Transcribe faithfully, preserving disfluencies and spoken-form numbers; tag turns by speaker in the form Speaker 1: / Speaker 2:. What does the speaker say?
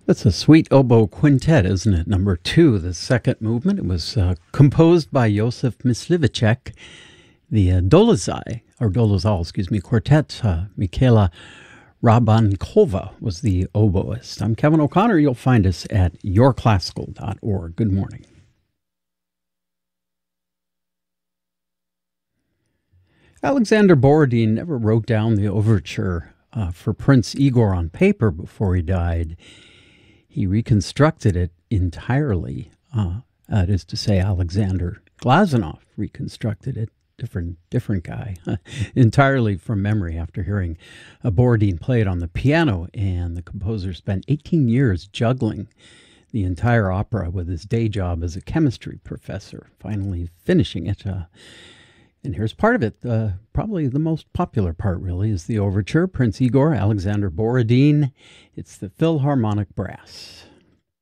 Speaker 1: That's a sweet oboe quintet, isn't it? Number two, the second movement. It was uh, composed by Josef Myslivacek. The uh, Dolezaj, or Dolezal, excuse me, quartet. Uh, Michaela Rabankova was the oboist. I'm Kevin O'Connor. You'll find us at your classical dot org. Good morning. Alexander Borodin never wrote down the overture uh, for Prince Igor on paper before he died. He reconstructed it entirely. Uh, that is to say, Alexander Glazunov reconstructed it, different different guy, entirely from memory after hearing uh, Borodin play it on the piano. And the composer spent eighteen years juggling the entire opera with his day job as a chemistry professor, finally finishing it. Uh, and here's part of it. Uh, probably the most popular part, really, is the overture, Prince Igor, Alexander Borodin. It's the Philharmonic Brass.